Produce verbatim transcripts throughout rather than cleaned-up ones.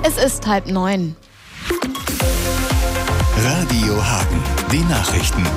Es ist halb neun. Radio Hagen, die Nachrichten.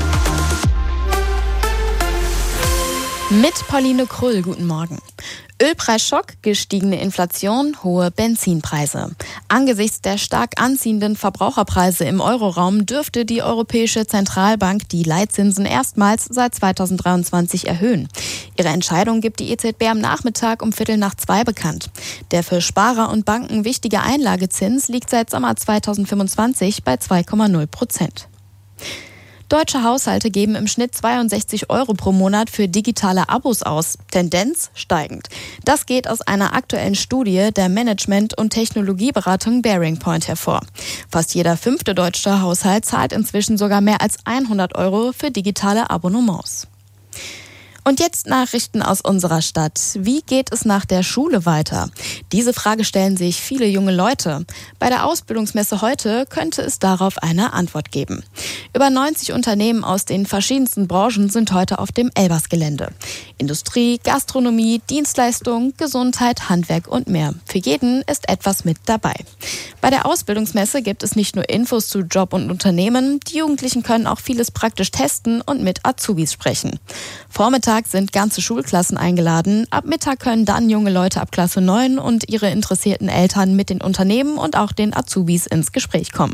Mit Pauline Krull, guten Morgen. Ölpreisschock, gestiegene Inflation, hohe Benzinpreise. Angesichts der stark anziehenden Verbraucherpreise im Euroraum dürfte die Europäische Zentralbank die Leitzinsen erstmals seit zweitausenddreiundzwanzig erhöhen. Ihre Entscheidung gibt die E Z B am Nachmittag um Viertel nach zwei bekannt. Der für Sparer und Banken wichtige Einlagezins liegt seit Sommer zweitausendfünfundzwanzig bei zwei Komma null Prozent. Deutsche Haushalte geben im Schnitt zweiundsechzig Euro pro Monat für digitale Abos aus. Tendenz steigend. Das geht aus einer aktuellen Studie der Management- und Technologieberatung Bearing Point hervor. Fast jeder fünfte deutsche Haushalt zahlt inzwischen sogar mehr als hundert Euro für digitale Abonnements. Und jetzt Nachrichten aus unserer Stadt. Wie geht es nach der Schule weiter? Diese Frage stellen sich viele junge Leute. Bei der Ausbildungsmesse heute könnte es darauf eine Antwort geben. Über neunzig Unternehmen aus den verschiedensten Branchen sind heute auf dem Elbers-Gelände. Industrie, Gastronomie, Dienstleistung, Gesundheit, Handwerk und mehr. Für jeden ist etwas mit dabei. Bei der Ausbildungsmesse gibt es nicht nur Infos zu Job und Unternehmen, die Jugendlichen können auch vieles praktisch testen und mit Azubis sprechen. Vormittag sind ganze Schulklassen eingeladen. Ab Mittag können dann junge Leute ab Klasse neun und ihre interessierten Eltern mit den Unternehmen und auch den Azubis ins Gespräch kommen.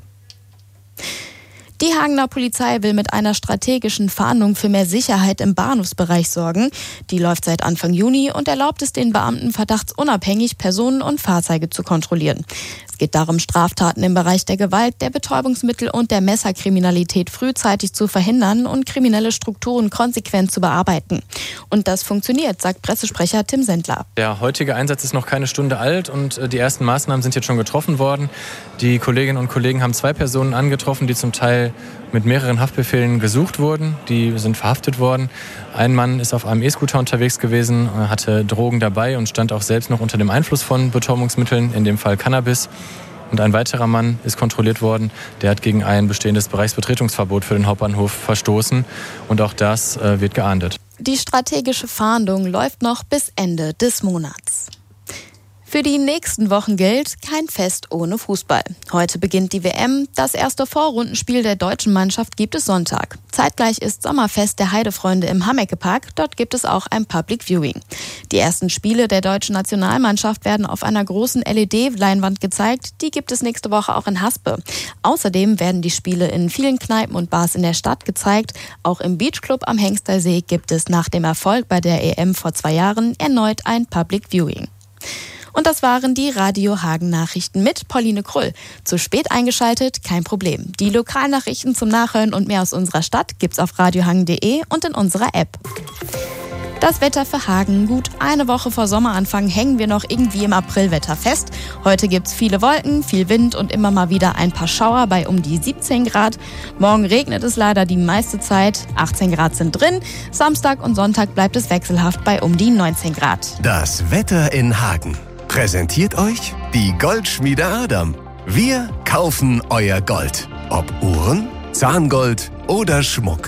Die Hagener Polizei will mit einer strategischen Fahndung für mehr Sicherheit im Bahnhofsbereich sorgen. Die läuft seit Anfang Juni und erlaubt es den Beamten, verdachtsunabhängig Personen und Fahrzeuge zu kontrollieren. Es geht darum, Straftaten im Bereich der Gewalt, der Betäubungsmittel und der Messerkriminalität frühzeitig zu verhindern und kriminelle Strukturen konsequent zu bearbeiten. Und das funktioniert, sagt Pressesprecher Tim Sendler. Der heutige Einsatz ist noch keine Stunde alt und die ersten Maßnahmen sind jetzt schon getroffen worden. Die Kolleginnen und Kollegen haben zwei Personen angetroffen, die zum Teil mit mehreren Haftbefehlen gesucht wurden. Die sind verhaftet worden. Ein Mann ist auf einem E-Scooter unterwegs gewesen, hatte Drogen dabei und stand auch selbst noch unter dem Einfluss von Betäubungsmitteln, in dem Fall Cannabis. Und ein weiterer Mann ist kontrolliert worden, der hat gegen ein bestehendes Bereichsbetretungsverbot für den Hauptbahnhof verstoßen. Und auch das äh, wird geahndet. Die strategische Fahndung läuft noch bis Ende des Monats. Für die nächsten Wochen gilt kein Fest ohne Fußball. Heute beginnt die W M. Das erste Vorrundenspiel der deutschen Mannschaft gibt es Sonntag. Zeitgleich ist Sommerfest der Heidefreunde im Hammecke-Park. Dort gibt es auch ein Public Viewing. Die ersten Spiele der deutschen Nationalmannschaft werden auf einer großen L E D-Leinwand gezeigt. Die gibt es nächste Woche auch in Haspe. Außerdem werden die Spiele in vielen Kneipen und Bars in der Stadt gezeigt. Auch im Beachclub am Hengstersee gibt es nach dem Erfolg bei der E M vor zwei Jahren erneut ein Public Viewing. Und das waren die Radio Hagen Nachrichten mit Pauline Krull. Zu spät eingeschaltet? Kein Problem. Die Lokalnachrichten zum Nachhören und mehr aus unserer Stadt gibt's auf radiohagen punkt de und in unserer App. Das Wetter für Hagen. Gut eine Woche vor Sommeranfang hängen wir noch irgendwie im Aprilwetter fest. Heute gibt's viele Wolken, viel Wind und immer mal wieder ein paar Schauer bei um die siebzehn Grad. Morgen regnet es leider die meiste Zeit. achtzehn Grad sind drin. Samstag und Sonntag bleibt es wechselhaft bei um die neunzehn Grad. Das Wetter in Hagen präsentiert euch die Goldschmiede Adam. Wir kaufen euer Gold. Ob Uhren, Zahngold oder Schmuck.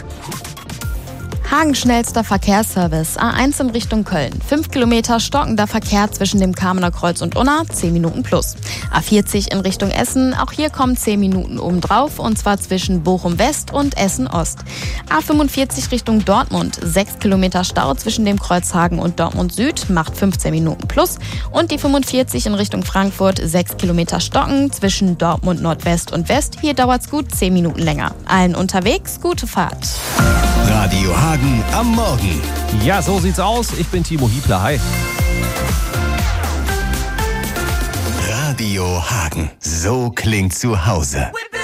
Hagen schnellster Verkehrsservice. A eins in Richtung Köln. Fünf Kilometer stockender Verkehr zwischen dem Kamener Kreuz und Unna, zehn Minuten plus. A vierzig in Richtung Essen. Auch hier kommen zehn Minuten obendrauf und zwar zwischen Bochum West und Essen Ost. A fünfundvierzig Richtung Dortmund. Sechs Kilometer Stau zwischen dem Kreuz Hagen und Dortmund Süd, macht fünfzehn Minuten plus. Und die fünfundvierzig in Richtung Frankfurt. Sechs Kilometer Stocken zwischen Dortmund Nordwest und West. Hier dauert's gut zehn Minuten länger. Allen unterwegs, gute Fahrt. Radio Hagen am Morgen. Ja, so sieht's aus. Ich bin Timo Hiebler. Hi. Radio Hagen. So klingt zu Hause.